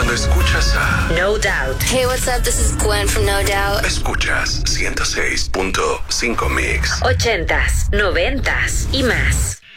cuando escuchas a No Doubt. Hey, what's up? This is Gwen from No Doubt. Escuchas 106.5 Mix. 80s, 90s y más.